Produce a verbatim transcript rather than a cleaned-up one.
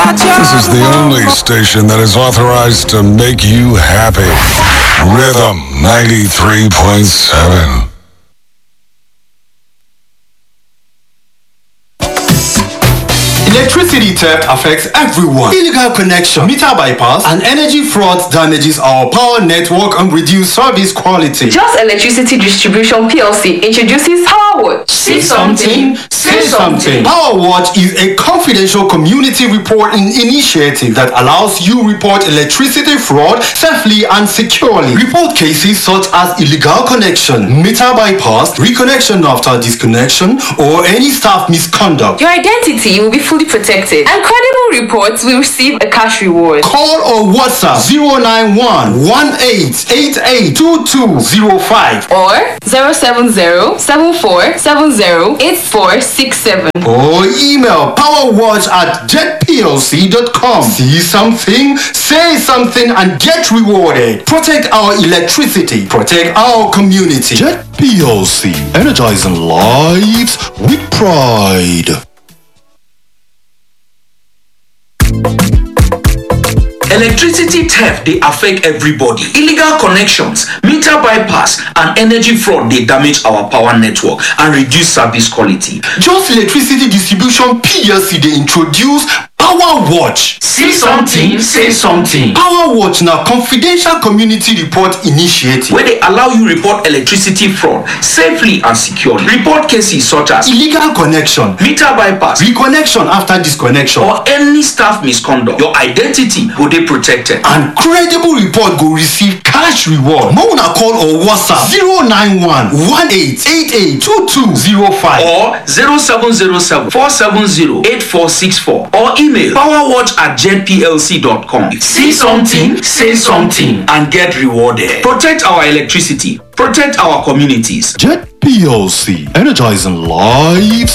This is the only station that is authorized to make you happy. Rhythm ninety-three point seven. Electricity theft affects everyone. Illegal connection, meter bypass, and energy fraud damages our power network and reduce service quality. Just Electricity Distribution P L C introduces PowerWatch. See something? Say something. PowerWatch is a confidential community reporting initiative that allows you report electricity fraud safely and securely. Report cases such as illegal connection, meter bypass, reconnection after disconnection, or any staff misconduct. Your identity will be fully protected, and credible reports will receive a cash reward. Call or WhatsApp zero nine one, one eight eight eight, two two zero five or zero seven zero, seven four seven zero, eight four six seven or email powerwatch at jet p l c dot com. See something, say something, and get rewarded. Protect our electricity, protect our community. Jet P L C, energizing lives with pride. Electricity theft, they affect everybody. Illegal connections, meter bypass, and energy fraud, they damage our power network and reduce service quality. Just Electricity Distribution P L C, they introduce PowerWatch. See something, say something. PowerWatch now confidential community report initiative where they allow you report electricity fraud safely and securely. Report cases such as illegal connection, meter bypass, reconnection after disconnection, or any staff misconduct. Your identity will be protected, and credible report go receive cash reward. More na call or WhatsApp zero nine one, one eight eight eight, two two zero five or zero seven zero seven, four seven zero, eight four six four or email powerwatch at jet p l c dot com. See something, say something, and get rewarded. Protect our electricity, protect our communities. Jet P L C, energizing lives